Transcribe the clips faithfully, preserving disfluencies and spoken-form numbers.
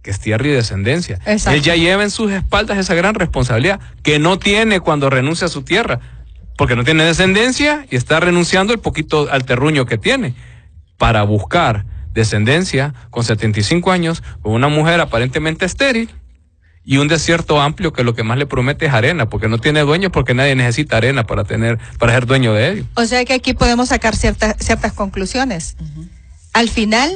que es tierra y descendencia. Exacto. Él ya lleva en sus espaldas esa gran responsabilidad que no tiene cuando renuncia a su tierra, porque no tiene descendencia y está renunciando el poquito al terruño que tiene para buscar descendencia con setenta y cinco años, con una mujer aparentemente estéril y un desierto amplio que lo que más le promete es arena, porque no tiene dueño, porque nadie necesita arena para tener, para ser dueño de ello. O sea que aquí podemos sacar ciertas ciertas conclusiones. Uh-huh. Al final,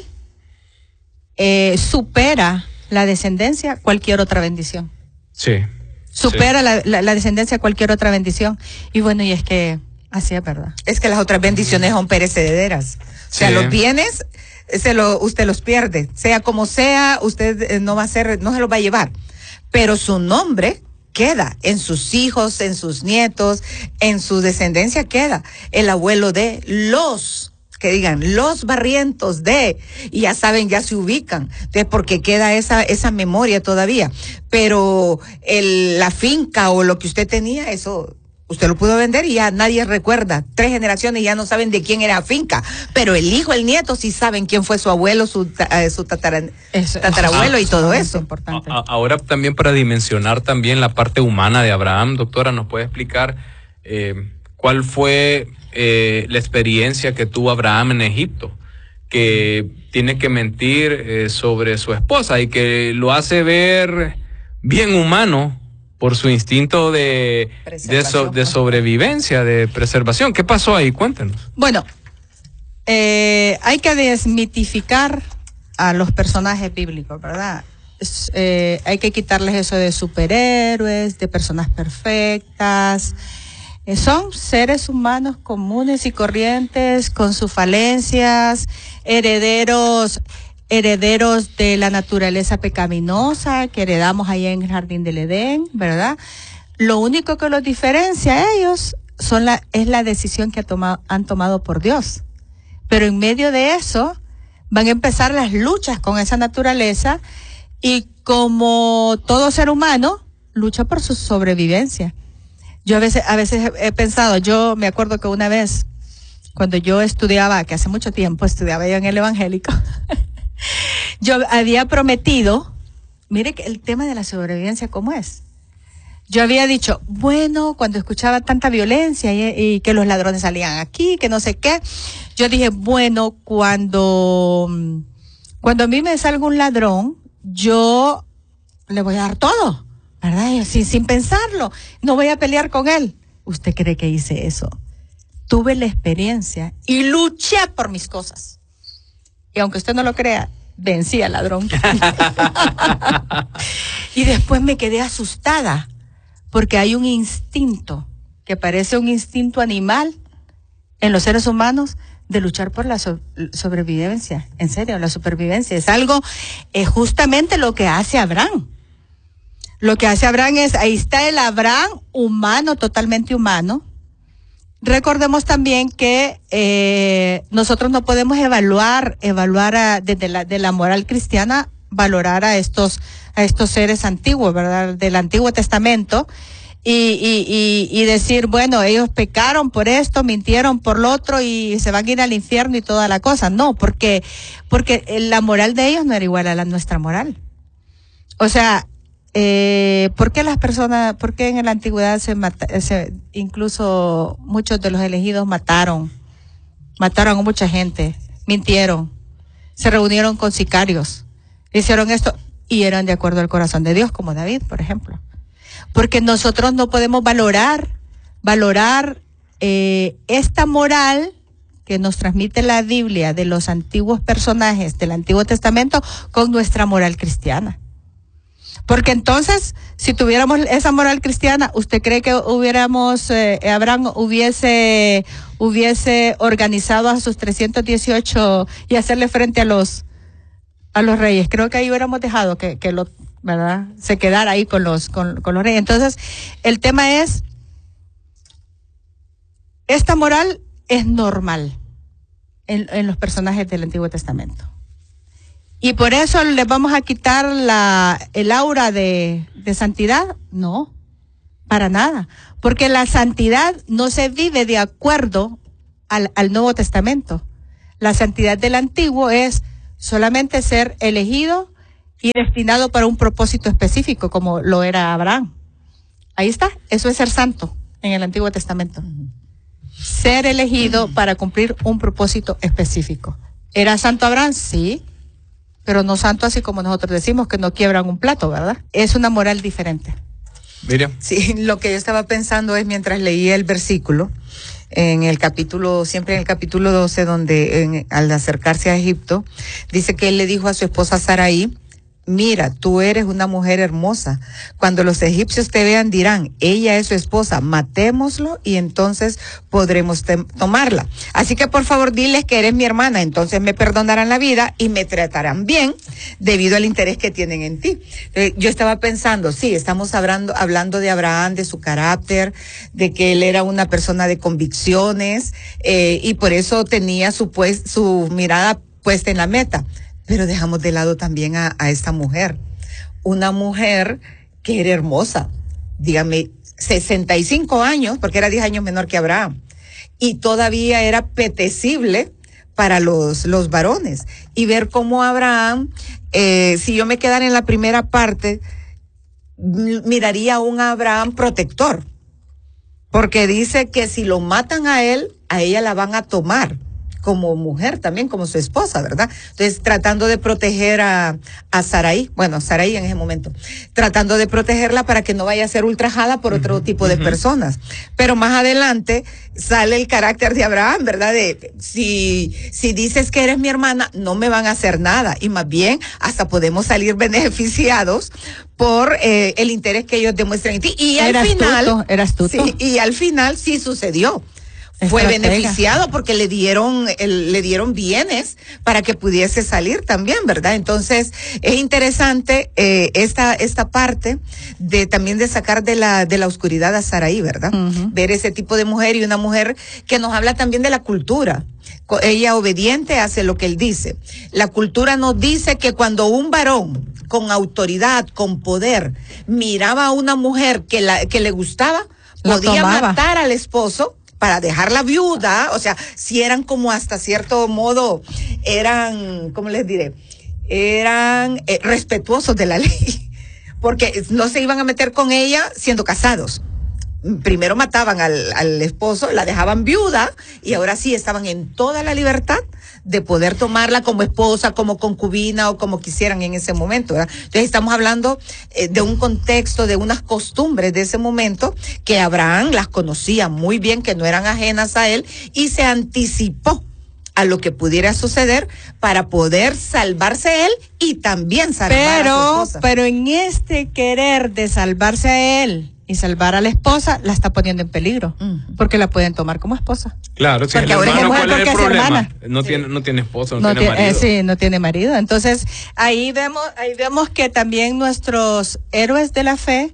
eh, supera la descendencia cualquier otra bendición. Sí. Supera sí. La, la, la descendencia cualquier otra bendición. Y bueno, y es que así es verdad. Es que las otras bendiciones son perecederas. O sea, sí. los bienes, se lo, usted los pierde. Sea como sea, usted eh, no va a ser, no se los va a llevar. Pero su nombre queda en sus hijos, en sus nietos, en su descendencia queda. El abuelo de los, que digan, los Barrientos de, y ya saben, ya se ubican, de porque queda esa, esa memoria todavía. Pero el, la finca o lo que usted tenía, eso, usted lo pudo vender y ya nadie recuerda. Tres generaciones ya no saben de quién era la finca. Pero el hijo, el nieto sí saben quién fue su abuelo, su, uh, su tatara, eso, tatarabuelo ah, y todo eso. Importante. A, ahora también para dimensionar también la parte humana de Abraham, doctora, ¿nos puede explicar eh, cuál fue eh, la experiencia que tuvo Abraham en Egipto? Que tiene que mentir eh, sobre su esposa y que lo hace ver bien humano por su instinto de, de, so, de sobrevivencia, de preservación. ¿Qué pasó ahí? Cuéntenos. Bueno, eh, hay que desmitificar a los personajes bíblicos, ¿verdad? Es, eh, hay que quitarles eso de superhéroes, de personas perfectas. Eh, son seres humanos comunes y corrientes, con sus falencias, herederos herederos de la naturaleza pecaminosa que heredamos ahí en el jardín del Edén, ¿verdad? Lo único que los diferencia a ellos son la, es la decisión que ha tomado, han tomado por Dios. Pero en medio de eso van a empezar las luchas con esa naturaleza y como todo ser humano lucha por su sobrevivencia. Yo a veces, a veces he, he pensado, yo me acuerdo que una vez cuando yo estudiaba, que hace mucho tiempo estudiaba yo en el evangélico, yo había prometido, mire que el tema de la sobrevivencia cómo es. Yo había dicho, bueno, cuando escuchaba tanta violencia y, y que los ladrones salían aquí, que no sé qué, yo dije, bueno, cuando, cuando a mí me salga un ladrón, yo le voy a dar todo, ¿verdad? Sin, sin pensarlo, no voy a pelear con él. ¿Usted cree que hice eso? Tuve la experiencia y luché por mis cosas. Y aunque usted no lo crea, vencí al ladrón. Y después me quedé asustada, porque hay un instinto, que parece un instinto animal en los seres humanos, de luchar por la so- sobrevivencia. En serio, la supervivencia. Es algo, es justamente lo que hace Abraham. Lo que hace Abraham es, ahí está el Abraham humano, totalmente humano. Recordemos también que eh, nosotros no podemos evaluar, evaluar a, desde la, de la moral cristiana, valorar a estos, a estos seres antiguos, ¿verdad? Del Antiguo Testamento, y, y, y, y decir, bueno, ellos pecaron por esto, mintieron por lo otro y se van a ir al infierno y toda la cosa. No, porque, porque la moral de ellos no era igual a la nuestra moral. O sea, Eh, ¿por qué las personas, por qué en la antigüedad se mata, se, incluso muchos de los elegidos mataron, mataron a mucha gente, mintieron, se reunieron con sicarios, hicieron esto y eran de acuerdo al corazón de Dios, como David, por ejemplo? Porque nosotros no podemos valorar, valorar eh, esta moral que nos transmite la Biblia de los antiguos personajes del Antiguo Testamento con nuestra moral cristiana. Porque entonces, si tuviéramos esa moral cristiana, ¿usted cree que hubiéramos, eh, Abraham hubiese, hubiese organizado a sus trescientos dieciocho y hacerle frente a los, a los reyes? Creo que ahí hubiéramos dejado que, que lo, ¿verdad? Se quedara ahí con los, con, con los reyes. Entonces, el tema es, esta moral es normal en, en los personajes del Antiguo Testamento. ¿Y por eso les vamos a quitar la, el aura de, de santidad? No, para nada. Porque la santidad no se vive de acuerdo al, al Nuevo Testamento. La santidad del Antiguo es solamente ser elegido y destinado para un propósito específico, como lo era Abraham. Ahí está, eso es ser santo en el Antiguo Testamento. Uh-huh. Ser elegido uh-huh. para cumplir un propósito específico. ¿Era santo Abraham? Sí, pero no santo así como nosotros decimos, que no quiebran un plato, ¿verdad? Es una moral diferente. Miriam. Sí, lo que yo estaba pensando es, mientras leía el versículo, en el capítulo, siempre en el capítulo doce, donde en, al acercarse a Egipto, dice que él le dijo a su esposa Saraí: mira, tú eres una mujer hermosa. Cuando los egipcios te vean dirán, ella es su esposa, matémoslo y entonces podremos te- tomarla. Así que por favor diles que eres mi hermana, entonces me perdonarán la vida y me tratarán bien debido al interés que tienen en ti. Eh, yo estaba pensando, sí, estamos hablando, hablando de Abraham, de su carácter, de que él era una persona de convicciones, eh, y por eso tenía su, pues, su mirada puesta en la meta. Pero dejamos de lado también a, a esta mujer, una mujer que era hermosa, dígame, sesenta y cinco años, porque era diez años menor que Abraham, y todavía era apetecible para los, los varones. Y ver cómo Abraham, eh, si yo me quedara en la primera parte, miraría a un Abraham protector, porque dice que si lo matan a él, a ella la van a tomar como mujer también, como su esposa, ¿verdad? Entonces, tratando de proteger a, a Saraí, bueno, Saraí en ese momento, tratando de protegerla para que no vaya a ser ultrajada por otro uh-huh, tipo de uh-huh. personas. Pero más adelante sale el carácter de Abraham, ¿verdad? De, si, si dices que eres mi hermana, no me van a hacer nada, y más bien hasta podemos salir beneficiados por eh, el interés que ellos demuestran en ti. Y al eras final, tuto, eras tuto. Sí, y al final sí sucedió. Fue Estratega. beneficiado porque le dieron el, le dieron bienes para que pudiese salir también, ¿verdad? Entonces es interesante eh, esta esta parte de también de sacar de la de la oscuridad a Saraí, ¿verdad? Uh-huh. Ver ese tipo de mujer, y una mujer que nos habla también de la cultura. Ella obediente hace lo que él dice. La cultura nos dice que cuando un varón con autoridad, con poder, miraba a una mujer que la que le gustaba, lo podía tomaba. matar al esposo para dejarla viuda. O sea, si eran como hasta cierto modo, eran, ¿cómo les diré? Eran eh, respetuosos de la ley, porque no se iban a meter con ella siendo casados. Primero mataban al, al esposo, la dejaban viuda, y ahora sí estaban en toda la libertad de poder tomarla como esposa, como concubina o como quisieran en ese momento, ¿verdad? Entonces estamos hablando eh, de un contexto, de unas costumbres de ese momento que Abraham las conocía muy bien, que no eran ajenas a él, y se anticipó a lo que pudiera suceder para poder salvarse él y también salvar pero, a su esposa. Pero en este querer de salvarse a él y salvar a la esposa, la está poniendo en peligro, uh-huh. porque la pueden tomar como esposa. Claro, si porque es ahora hermano, es mujer, ¿cuál es el problema? Hermana. No sí. tiene, no tiene esposo, no, no tiene tiene marido. Eh, sí, no tiene marido. Entonces, ahí vemos, ahí vemos que también nuestros héroes de la fe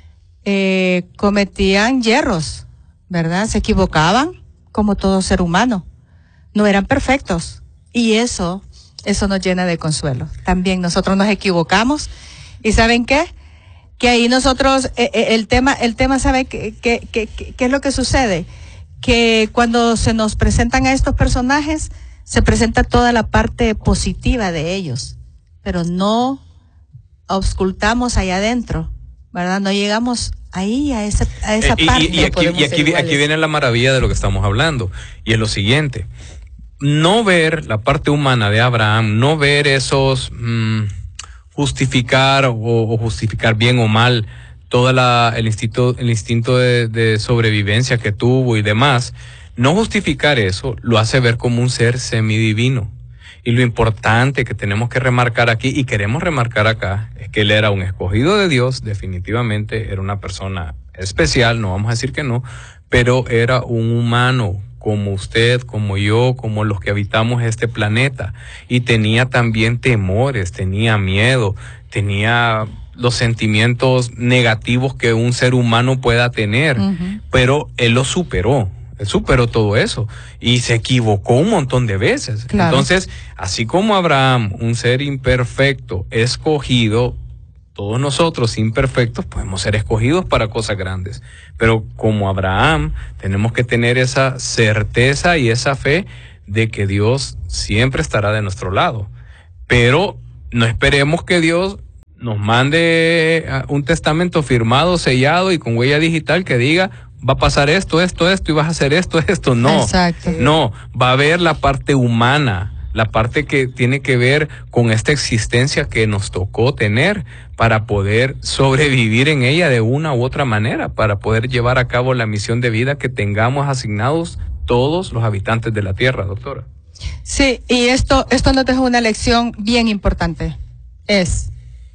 eh, cometían yerros, ¿verdad? Se equivocaban, como todo ser humano. No eran perfectos. Y eso, eso nos llena de consuelo. También nosotros nos equivocamos. ¿Y saben qué? Que ahí nosotros, eh, eh, el tema, el tema, ¿sabe qué, qué, qué, qué es lo que sucede? Que cuando se nos presentan a estos personajes, se presenta toda la parte positiva de ellos, pero no auscultamos allá adentro, ¿verdad? No llegamos ahí a esa, a esa eh, parte. Y, y, aquí, y aquí, aquí viene la maravilla de lo que estamos hablando, y es lo siguiente: no ver la parte humana de Abraham, no ver esos... Mmm, justificar o, o justificar bien o mal toda la el instinto el instinto de, de sobrevivencia que tuvo y demás. No justificar eso lo hace ver como un ser semidivino. Y lo importante que tenemos que remarcar aquí, y queremos remarcar acá, es que él era un escogido de Dios, definitivamente era una persona especial, no vamos a decir que no, pero era un humano como usted, como yo, como los que habitamos este planeta, y tenía también temores, tenía miedo, tenía los sentimientos negativos que un ser humano pueda tener, uh-huh. pero él lo superó, él superó todo eso, y se equivocó un montón de veces. Claro. Entonces, así como Abraham, un ser imperfecto, escogido, todos nosotros imperfectos podemos ser escogidos para cosas grandes, pero como Abraham tenemos que tener esa certeza y esa fe de que Dios siempre estará de nuestro lado, pero no esperemos que Dios nos mande un testamento firmado, sellado y con huella digital que diga va a pasar esto, esto, esto y vas a hacer esto, esto. No, exacto. No, va a haber la parte humana, la parte que tiene que ver con esta existencia que nos tocó tener para poder sobrevivir en ella de una u otra manera, para poder llevar a cabo la misión de vida que tengamos asignados todos los habitantes de la Tierra, doctora. Sí, y esto, esto nos deja una lección bien importante. Es,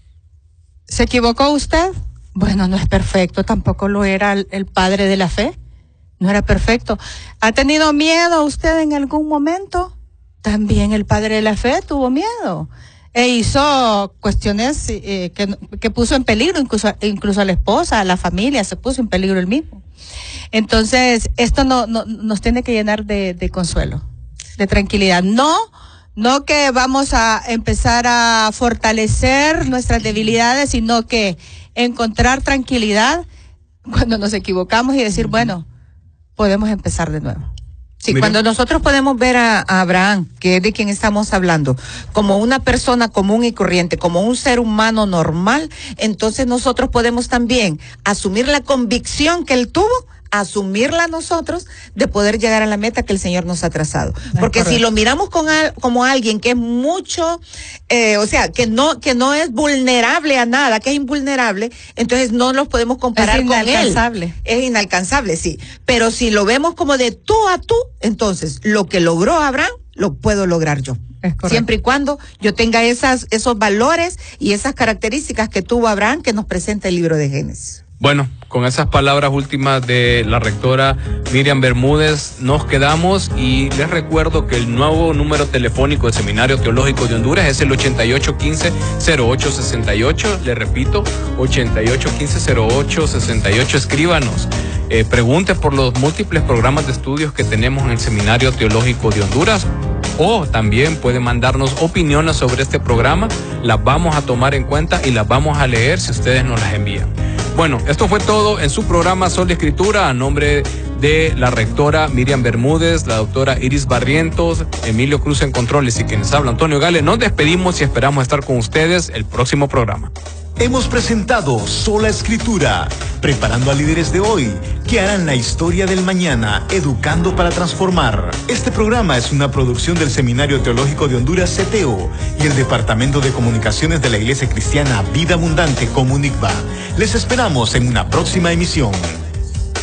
¿se equivocó usted? Bueno, no es perfecto, tampoco lo era el, el padre de la fe, no era perfecto. ¿Ha tenido miedo usted en algún momento? También el padre de la fe tuvo miedo e hizo cuestiones eh, que, que puso en peligro incluso, incluso a la esposa, a la familia, se puso en peligro él mismo. Entonces, esto no, no nos tiene que llenar de, de consuelo, de tranquilidad. No, no que vamos a empezar a fortalecer nuestras debilidades, sino que encontrar tranquilidad cuando nos equivocamos y decir, bueno, podemos empezar de nuevo. Sí, Mira. Cuando nosotros podemos ver a, a Abraham, que es de quien estamos hablando, como una persona común y corriente, como un ser humano normal, entonces nosotros podemos también asumir la convicción que él tuvo, asumirla nosotros, de poder llegar a la meta que el Señor nos ha trazado. Porque si lo miramos con al, como alguien que es mucho, eh, o sea, que no, que no es vulnerable a nada, que es invulnerable, entonces no nos podemos comparar con él. Es inalcanzable. Es inalcanzable, sí. Pero si lo vemos como de tú a tú, entonces lo que logró Abraham, lo puedo lograr yo. Siempre y cuando yo tenga esas, esos valores y esas características que tuvo Abraham, que nos presenta el libro de Génesis. Bueno, con esas palabras últimas de la rectora Miriam Bermúdez nos quedamos y les recuerdo que el nuevo número telefónico del Seminario Teológico de Honduras es el ochenta y ocho quince cero ocho sesenta y ocho. Le repito, ochenta y ocho quince cero ocho sesenta y ocho. Escríbanos, eh, pregunte por los múltiples programas de estudios que tenemos en el Seminario Teológico de Honduras. O también puede mandarnos opiniones sobre este programa, las vamos a tomar en cuenta y las vamos a leer si ustedes nos las envían. Bueno, esto fue todo en su programa Sol de Escritura, a nombre de la rectora Miriam Bermúdez, la doctora Iris Barrientos, Emilio Cruz en Controles y quienes habla Antonio Gale. Nos despedimos y esperamos estar con ustedes el próximo programa. Hemos presentado Sola Escritura, preparando a líderes de hoy que harán la historia del mañana, educando para transformar. Este programa es una producción del Seminario Teológico de Honduras, C T O, y el Departamento de Comunicaciones de la Iglesia Cristiana Vida Abundante, Comunicba. Les esperamos en una próxima emisión.